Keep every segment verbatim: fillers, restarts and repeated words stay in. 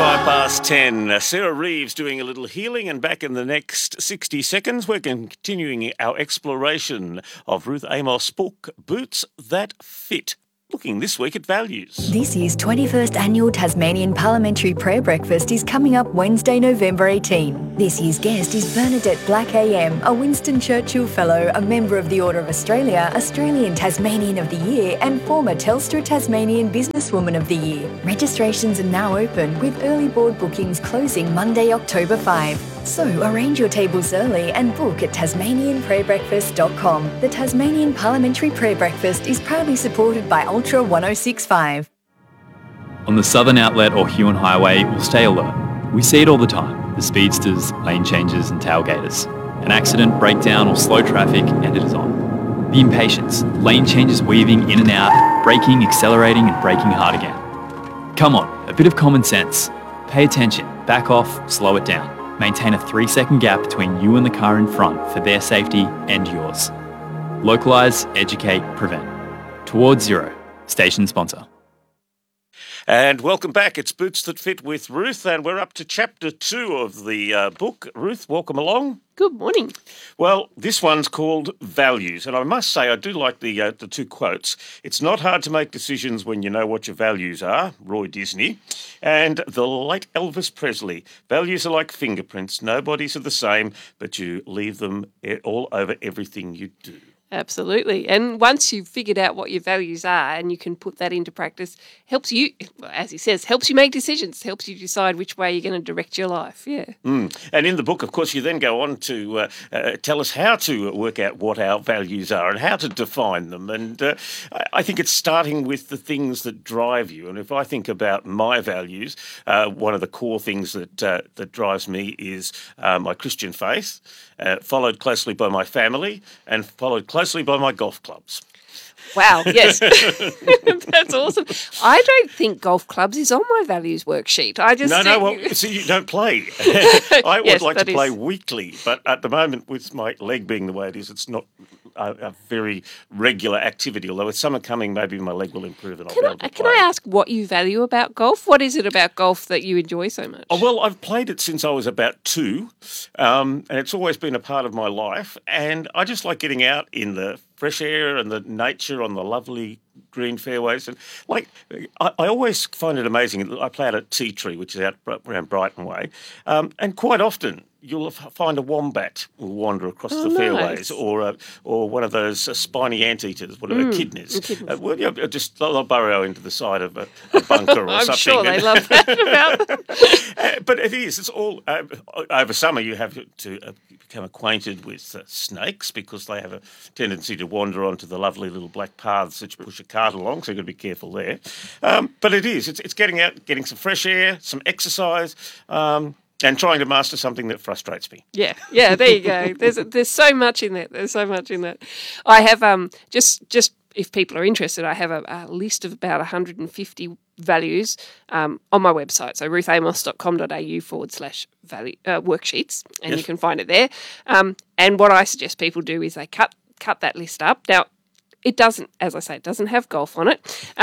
Five past ten. Uh, Sarah Reeves doing a little healing, and back in the next sixty seconds, we're continuing our exploration of Ruth Amos' book, Boots That Fit. Looking this week at values. This year's twenty-first Annual Tasmanian Parliamentary Prayer Breakfast is coming up Wednesday, November eighteenth. This year's guest is Bernadette Black A M, a Winston Churchill Fellow, a member of the Order of Australia, Australian Tasmanian of the Year and former Telstra Tasmanian Businesswoman of the Year. Registrations are now open, with early board bookings closing Monday, October fifth. So arrange your tables early and book at tasmanian prayer breakfast dot com. The Tasmanian Parliamentary Prayer Breakfast is proudly supported by Ultra one oh six point five. On the Southern Outlet or Huon Highway, we'll stay alert. We see it all the time, the speedsters, lane changes and tailgaters. An accident, breakdown or slow traffic and it is on. The impatience, lane changes weaving in and out, braking, accelerating and braking hard again. Come on, a bit of common sense. Pay attention, back off, slow it down. Maintain a three second gap between you and the car in front for their safety and yours. Localise, educate, prevent. Towards Zero. Station sponsor. And welcome back. It's Boots That Fit with Ruth, and we're up to chapter two of the uh, book. Ruth, welcome along. Good morning. Well, this one's called Values, and I must say I do like the uh, the two quotes. It's not hard to make decisions when you know what your values are, Roy Disney, and the late Elvis Presley. Values are like fingerprints. Nobody's are the same, but you leave them all over everything you do. Absolutely. And once you've figured out what your values are and you can put that into practice, helps you, as he says, helps you make decisions, helps you decide which way you're going to direct your life. Yeah. Mm. And in the book, of course, you then go on to uh, uh, tell us how to work out what our values are and how to define them. And uh, I think it's starting with the things that drive you. And if I think about my values, uh, one of the core things that uh, that drives me is uh, my Christian faith, uh, followed closely by my family and followed closely Mostly by my golf clubs. Wow, yes. That's awesome. I don't think golf clubs is on my values worksheet. I just No, no, well, see, you don't play. I would yes, like to play is... weekly, but at the moment, with my leg being the way it is, it's not a, a very regular activity, although with summer coming, maybe my leg will improve and I'll can be able to I, play. Can I ask what you value about golf? What is it about golf that you enjoy so much? Oh, well, I've played it since I was about two, um, and it's always been a part of my life, and I just like getting out in the fresh air and the nature on the lovely green fairways. And like, I, I always find it amazing. I play out at Tea Tree, which is out around Brighton Way, um, and quite often you'll find a wombat will wander across oh, the nice. fairways, or a, or one of those uh, spiny anteaters, whatever, mm, echidnas. echidnas. Uh, well, yeah, just they'll burrow into the side of a, a bunker or I'm something. I'm sure they love that about them. uh, but it is. It's all uh, over summer. You have to uh, become acquainted with uh, snakes because they have a tendency to wander onto the lovely little black paths that you push a cart along. So you've got to be careful there. Um, but it is. It's, it's getting out, getting some fresh air, some exercise. Um, And trying to master something that frustrates me. Yeah, yeah. There you go. There's there's so much in that. There's so much in that. I have um just just if people are interested, I have a, a list of about one hundred fifty values um, on my website. So ruthamos.com.au forward slash value uh, worksheets, and yes. you can find it there. Um, and what I suggest people do is they cut cut that list up. Now, it doesn't, as I say, it doesn't have golf on it,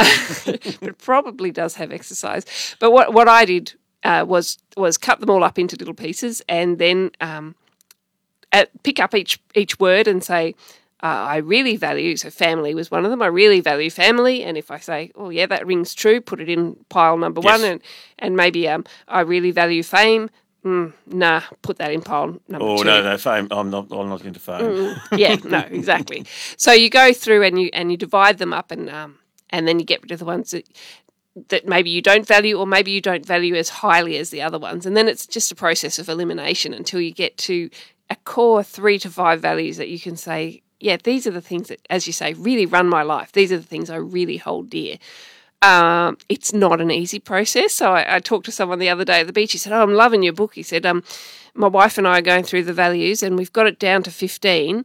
but it probably does have exercise. But what what I did. Uh, was was cut them all up into little pieces and then um, at, pick up each each word and say, uh, I really value, so family was one of them, I really value family, and if I say, oh yeah, that rings true, put it in pile number yes. one, and, and maybe um, I really value fame, mm, nah, put that in pile number oh, two. Oh no, no, fame, I'm not, I'm not into fame. Mm, yeah, no, exactly. So you go through and you and you divide them up and um, and then you get rid of the ones that that maybe you don't value or maybe you don't value as highly as the other ones. And then it's just a process of elimination until you get to a core three to five values that you can say, yeah, these are the things that, as you say, really run my life. These are the things I really hold dear. Um, it's not an easy process. So I, I talked to someone the other day at the beach. He said, oh, I'm loving your book. He said, um, my wife and I are going through the values and we've got it down to fifteen.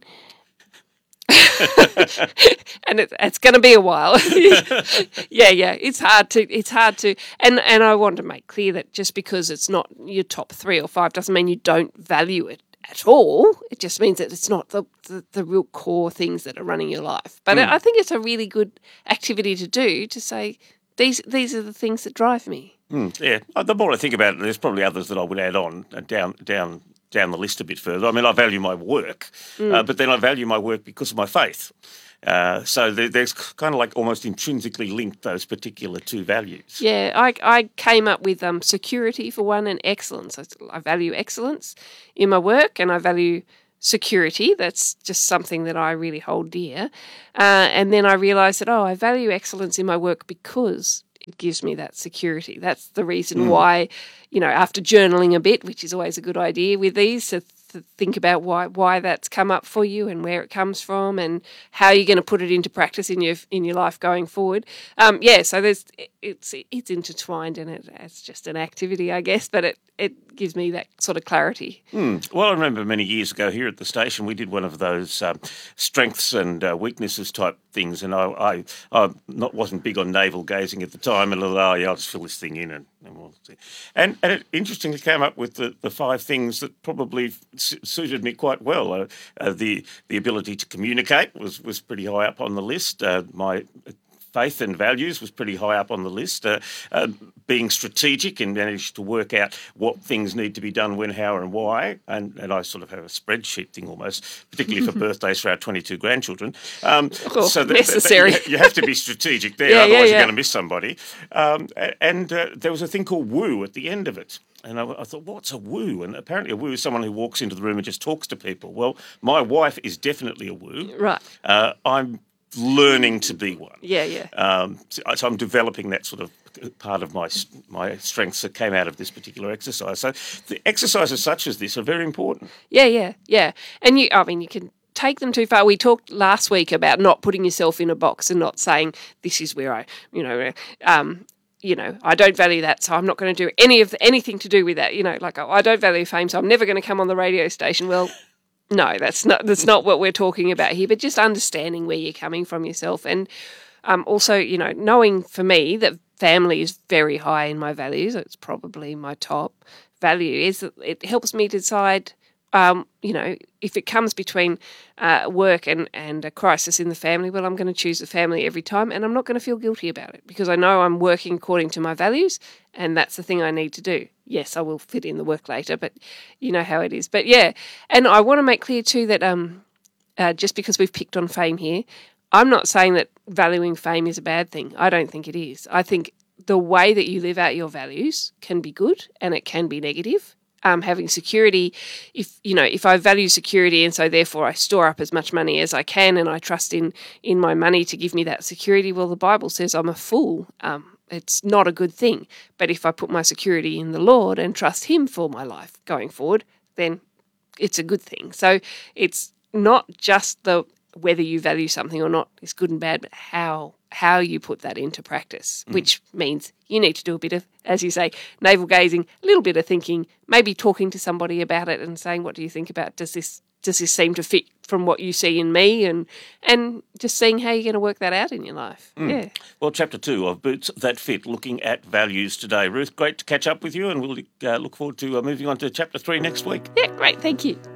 and it, it's going to be a while. yeah, yeah. It's hard to. It's hard to. And and I want to make clear that just because it's not your top three or five doesn't mean you don't value it at all. It just means that it's not the the, the real core things that are running your life. But mm. I think it's a really good activity to do to say these these are the things that drive me. Mm, yeah, Uh, the more I think about it, there's probably others that I would add on uh, down down down the list a bit further. I mean, I value my work, uh, but then I value my work because of my faith. Uh, so there, there's kind of like almost intrinsically linked those particular two values. Yeah, I, I came up with um, security for one and excellence. I, I value excellence in my work and I value security. That's just something that I really hold dear. Uh, and then I realised that, oh, I value excellence in my work because it gives me that security. That's the reason mm. why, you know, after journaling a bit, which is always a good idea with these, to, to think about why why that's come up for you and where it comes from and how you're going to put it into practice in your in your life going forward. Um, yeah, so there's it's it's intertwined and it, it's just an activity, I guess, but it it gives me that sort of clarity. Mm. Well, I remember many years ago here at the station, we did one of those um, strengths and uh, weaknesses type things, and I, I, I not wasn't big on navel gazing at the time, and oh yeah, I'll just fill this thing in, and and, we'll see. and, and it interestingly came up with the, the five things that probably su- suited me quite well. Uh, uh, the the ability to communicate was was pretty high up on the list. Uh, my faith and values was pretty high up on the list. Uh, uh, being strategic and managed to work out what things need to be done, when, how and why. And, and I sort of have a spreadsheet thing almost, particularly for birthdays for our twenty-two grandchildren. Um, oh, so that, necessary. That, that you have to be strategic there, yeah, otherwise yeah, yeah. you're going to miss somebody. Um, and uh, there was a thing called woo at the end of it. And I, I thought, what's a woo? And apparently a woo is someone who walks into the room and just talks to people. Well, my wife is definitely a woo. Right. Uh, I'm learning to be one. Yeah, yeah. Um, so, so I'm developing that sort of part of my my strengths that came out of this particular exercise. So the exercises such as this are very important. Yeah, yeah, yeah. And you, I mean, you can take them too far. We talked last week about not putting yourself in a box and not saying, this is where I, you know, um, you know, I don't value that, so I'm not going to do any of the, anything to do with that. You know, like, oh, I don't value fame, so I'm never going to come on the radio station. Well, no, that's not that's not what we're talking about here, but just understanding where you're coming from yourself. And um, also, you know, knowing for me that family is very high in my values, it's probably my top value, is that it helps me decide, um, you know, if it comes between uh, work and, and a crisis in the family, well, I'm going to choose the family every time and I'm not going to feel guilty about it because I know I'm working according to my values and that's the thing I need to do. Yes, I will fit in the work later, but you know how it is. But yeah, and I want to make clear too that um, uh, just because we've picked on fame here, I'm not saying that valuing fame is a bad thing. I don't think it is. I think the way that you live out your values can be good and it can be negative. Um, having security, if you know, if I value security and so therefore I store up as much money as I can and I trust in in my money to give me that security, well, the Bible says I'm a fool. Um, it's not a good thing. But if I put my security in the Lord and trust Him for my life going forward, then it's a good thing. So it's not just the whether you value something or not is good and bad, but how how you put that into practice, mm. which means you need to do a bit of, as you say, navel gazing, a little bit of thinking, maybe talking to somebody about it and saying, what do you think about, does this does this seem to fit from what you see in me, and and just seeing how you're going to work that out in your life. Mm. Yeah. Well, chapter two of Boots That Fit, looking at values today. Ruth, great to catch up with you, and we'll uh, look forward to uh, moving on to chapter three next week. Yeah, great. Thank you.